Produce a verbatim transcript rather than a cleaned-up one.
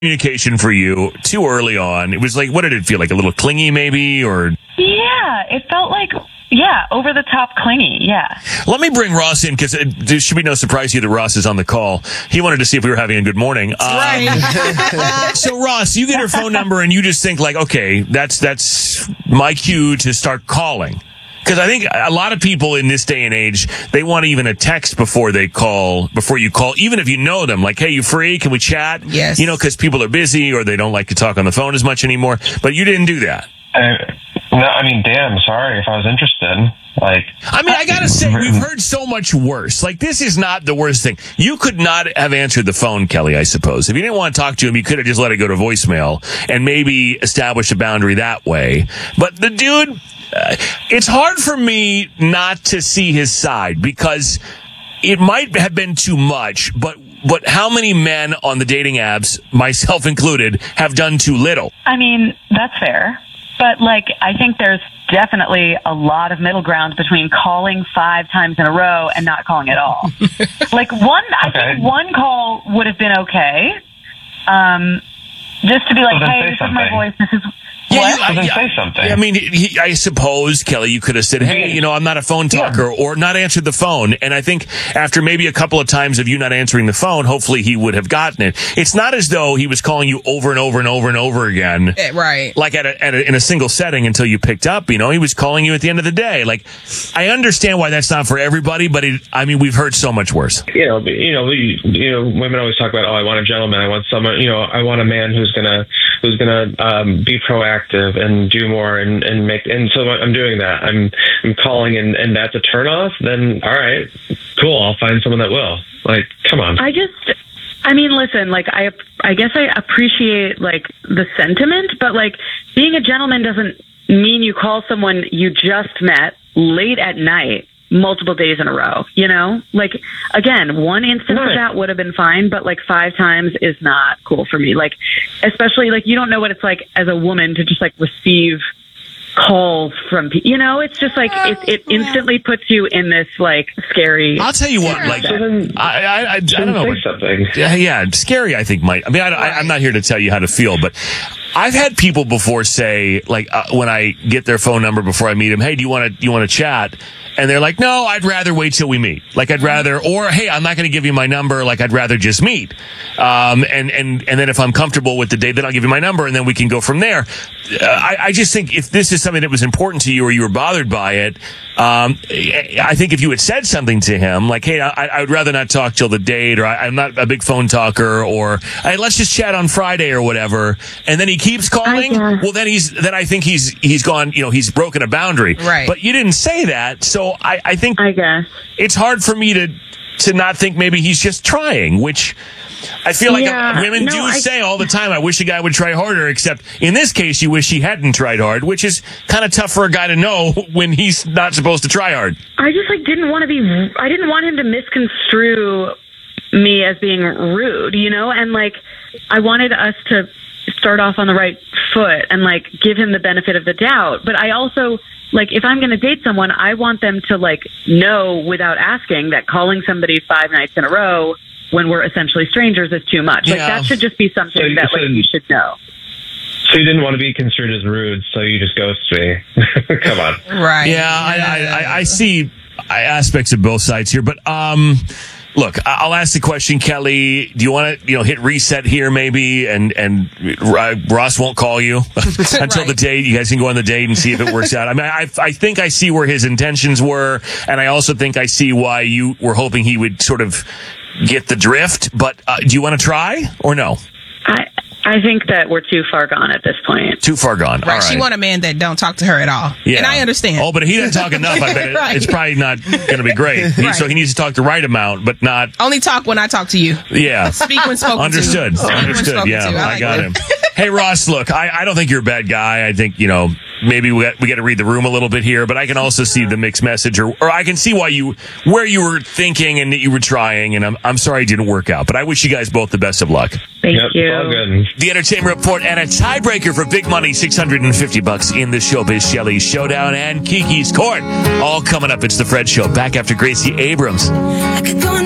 communication for you too early on. It was like, what did it feel like? A little clingy maybe, or? Yeah, it felt like, yeah, over the top clingy, yeah. Let me bring Ross in, because there should be no surprise to you that Ross is on the call. He wanted to see if we were having a good morning. Um, Right. So Ross, you get her phone number and you just think like, okay, that's, that's my cue to start calling. Because I think a lot of people in this day and age, they want even a text before they call, before you call, even if you know them. Like, hey, you free? Can we chat? Yes. You know, because people are busy or they don't like to talk on the phone as much anymore. But you didn't do that. Uh, no, I mean, damn, sorry if I was interested. Like, I mean, I gotta say, we've heard so much worse. Like, this is not the worst thing. You could not have answered the phone, Kelly, I suppose. If you didn't want to talk to him, you could have just let it go to voicemail and maybe established a boundary that way. But the dude, uh, it's hard for me not to see his side, because it might have been too much, but But how many men on the dating apps, myself included, have done too little? I mean, that's fair. But, like, I think there's definitely a lot of middle ground between calling five times in a row and not calling at all. Like, one, I Okay. think one call would have been okay. Um, just to be like, Well, then hey, say this is my something. voice, this is... Yeah, What? you- I- Well, then yeah, say something. I mean, he, I suppose, Kelly, you could have said, hey, you know, I'm not a phone talker, or not answered the phone. And I think after maybe a couple of times of you not answering the phone, hopefully he would have gotten it. It's not as though he was calling you over and over and over and over again. Eh, right. Like at a, at a, in a single setting until you picked up, you know, he was calling you at the end of the day. Like, I understand why that's not for everybody, but it, I mean, we've heard so much worse. you know, you know, we, you know, women always talk about, oh, I want a gentleman. I want someone, you know, I want a man who's gonna, who's gonna um, be proactive and do more and, and make. And so I'm doing that. I'm, I'm calling, and, and that's a turnoff. Then all right, cool. I'll find someone that will. Like, come on. I just, I mean, listen, like, I, I guess I appreciate, like, the sentiment, but, like, being a gentleman doesn't mean you call someone you just met late at night multiple days in a row, you know? Like, again, one instance Right. of that would have been fine, but, like, five times is not cool for me. Like, especially, like, you don't know what it's like as a woman to just, like, receive calls from people, you know? It's just, like, it, it instantly puts you in this, like, scary... I'll tell you what, like, So then- I, I, I, I Then don't know. say something. Yeah, yeah, scary, I think, might. I mean, I, I, I'm not here to tell you how to feel, but I've had people before say, like, uh, when I get their phone number before I meet them, hey, do you want to, do you want to chat? And they're like, no, I'd rather wait till we meet. Like, I'd rather, or, hey, I'm not going to give you my number. Like, I'd rather just meet. Um, and, and, and then if I'm comfortable with the date, then I'll give you my number, and then we can go from there. Uh, I, I just think if this is something that was important to you or you were bothered by it, um, I think if you had said something to him, like, hey, I, I would rather not talk till the date, or I, I'm not a big phone talker, or hey, let's just chat on Friday or whatever, and then he keeps calling, I guess. well, then he's, then I think he's, he's gone, you know, he's broken a boundary. Right. But you didn't say that, so I, I think I guess. it's hard for me to, to not think maybe he's just trying, which I feel like Yeah, women no, do I- say all the time, I wish a guy would try harder, except in this case, you wish he hadn't tried hard, which is kind of tough for a guy to know when he's not supposed to try hard. I just, like, didn't want to be, I didn't want him to misconstrue me as being rude, you know? And, like, I wanted us to start off on the right foot and, like, give him the benefit of the doubt. But I also, like, if I'm going to date someone, I want them to, like, know without asking that calling somebody five nights in a row when we're essentially strangers is too much. Like, Yeah. that should just be something So- that, so- like, you should know. So you didn't want to be construed as rude, so you just ghost me. Come on. Right. Yeah, I, I, I, I see aspects of both sides here, but um, look, I- I'll ask the question, Kelly. Do you want to, you know, hit reset here, maybe, and and uh, Ross won't call you until Right. the date. You guys can go on the date and see if it works out. I mean, I I think I see where his intentions were, and I also think I see why you were hoping he would sort of get the drift. But uh, do you want to try or no? I I think that we're too far gone at this point. Too far gone. Right. All She right. want a man that don't talk to her at all. Yeah. And I understand. Oh, but he doesn't talk enough. I bet it, Right. it's probably not going to be great. He- Right. So he needs to talk the right amount, but not. Only talk when I talk to you. Yeah. Speak when spoken Understood. to. Speak when Understood. spoken Yeah, to. I, like got that. him. Hey, Ross, look, I, I don't think you're a bad guy. I think, you know, maybe we got, we got to read the room a little bit here, but I can also see the mixed message, or, or I can see why you, where you were thinking and that you were trying, and I'm, I'm sorry it didn't work out, but I wish you guys both the best of luck. Thank Yep, you. all good. The Entertainment Report and a tiebreaker for big money, six hundred fifty bucks in the Showbiz Shelley Showdown and Kiki's Court. All coming up. It's the Fred Show. Back after Gracie Abrams. I could go